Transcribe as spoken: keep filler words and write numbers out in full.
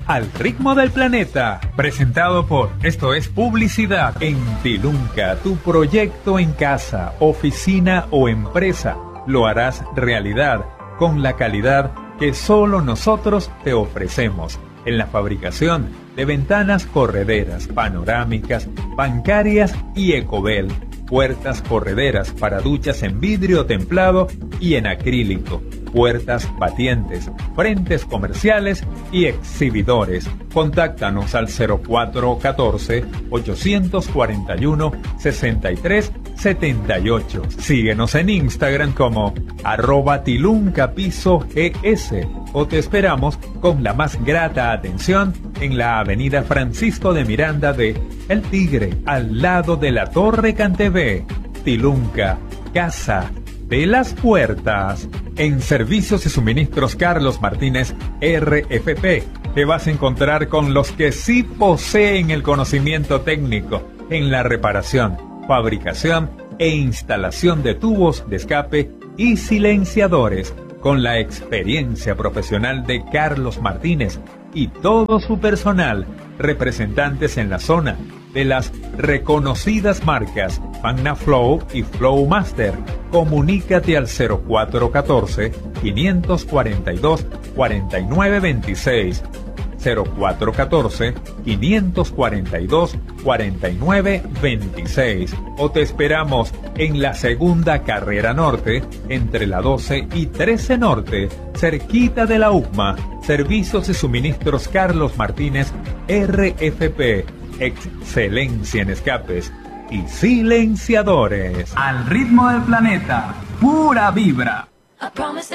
Al ritmo del planeta, presentado por Esto es Publicidad en Tilunca, tu proyecto en casa, oficina o empresa, lo harás realidad con la calidad que solo nosotros te ofrecemos en la fabricación de ventanas correderas, panorámicas, bancarias y Ecobel, puertas correderas para duchas en vidrio templado y en acrílico, puertas batientes, frentes comerciales y exhibidores. Contáctanos al cero cuatro uno cuatro, ocho cuatro uno, seis tres siete ocho. Síguenos en Instagram como arroba tiluncapiso gs o te esperamos con la más grata atención en la avenida Francisco de Miranda de El Tigre, al lado de la Torre Cantebé. Tilunca, casa de las puertas. En Servicios y Suministros Carlos Martínez R F P te vas a encontrar con los que sí poseen el conocimiento técnico en la reparación, fabricación e instalación de tubos de escape y silenciadores, con la experiencia profesional de Carlos Martínez y todo su personal, representantes en la zona de las reconocidas marcas MagnaFlow y Flowmaster. Comunícate al cero cuatro uno cuatro, cinco cuatro dos, cuatro nueve dos seis, cero cuatro uno cuatro, cinco cuatro dos, cuatro nueve dos seis, o te esperamos en la segunda carrera norte, entre la doce y trece norte, cerquita de la U C M A. Servicios y Suministros Carlos Martínez R F P, excelencia en escapes y silenciadores. Al ritmo del planeta, pura vibra.